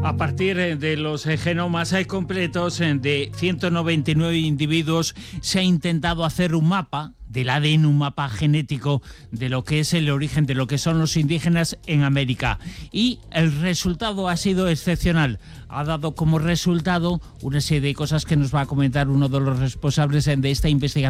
A partir de los genomas completos de 199 individuos se ha intentado hacer un mapa del ADN, un mapa genético de lo que es el origen, de lo que son los indígenas en América. Y el resultado ha sido excepcional. Ha dado como resultado una serie de cosas que nos va a comentar uno de los responsables de esta investigación.